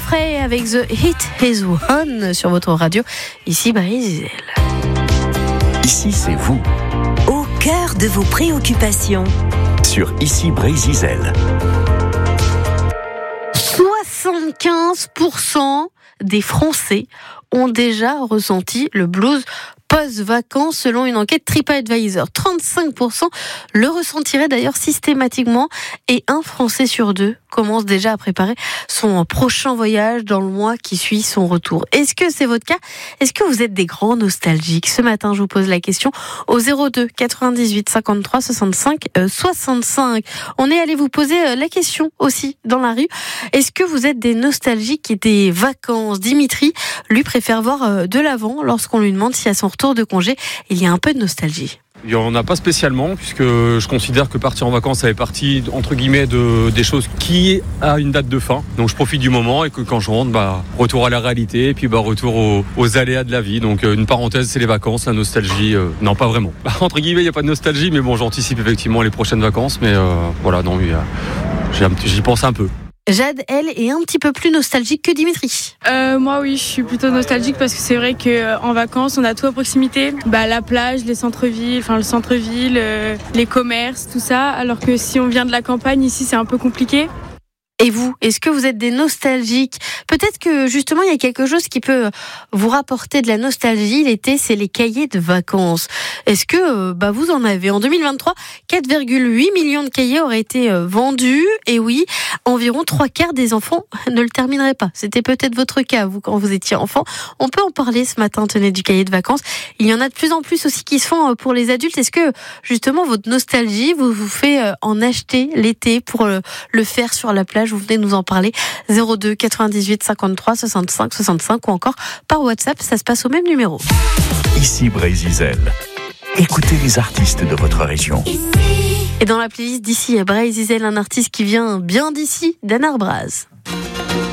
Frey avec The Hit Is On sur votre radio. Ici, Brésil. Ici, c'est vous. Au cœur de vos préoccupations. Sur Ici Brésil. 75% des Français ont déjà ressenti le blues post-vacances selon une enquête TripAdvisor. 35% le ressentiraient d'ailleurs systématiquement et un Français sur deux commence déjà à préparer son prochain voyage dans le mois qui suit son retour. Est-ce que c'est votre cas ? Est-ce que vous êtes des grands nostalgiques ? Ce matin, je vous pose la question au 02 98 53 65 65. On est allé vous poser la question aussi dans la rue. Est-ce que vous êtes des nostalgiques et des vacances ? Dimitri, lui, préfère voir de l'avant lorsqu'on lui demande si à son retour de congé, il y a un peu de nostalgie. Il n'y en a pas spécialement, puisque je considère que partir en vacances, ça fait partie, entre guillemets, des choses qui a une date de fin. Donc je profite du moment et que quand je rentre, retour à la réalité et puis retour aux aléas de la vie. Donc une parenthèse, c'est les vacances, la nostalgie, non pas vraiment. Entre guillemets, il n'y a pas de nostalgie, mais bon, j'anticipe effectivement les prochaines vacances. Mais j'y pense un peu. Jade, elle, est un petit peu plus nostalgique que Dimitri. Moi, oui, je suis plutôt nostalgique parce que c'est vrai qu'en vacances, on a tout à proximité. La plage, les centres-villes, le centre-ville, les commerces, tout ça. Alors que si on vient de la campagne, ici, c'est un peu compliqué. Et vous, est-ce que vous êtes des nostalgiques ? Peut-être que justement, il y a quelque chose qui peut vous rapporter de la nostalgie. L'été, c'est les cahiers de vacances. Est-ce que vous en avez ? En 2023, 4,8 millions de cahiers auraient été vendus. Et oui, environ 3/4 des enfants ne le termineraient pas. C'était peut-être votre cas, vous, quand vous étiez enfant. On peut en parler ce matin, tenez, du cahier de vacances. Il y en a de plus en plus aussi qui se font pour les adultes. Est-ce que justement, votre nostalgie vous fait en acheter l'été pour le faire sur la plage ? Vous venez nous en parler. 02 98 53 65 65 ou encore par WhatsApp, ça se passe au même numéro. Ici Brésil. Écoutez les artistes de votre région. Et dans la playlist d'ici à Brésil, un artiste qui vient bien d'ici, Dan Arbraz.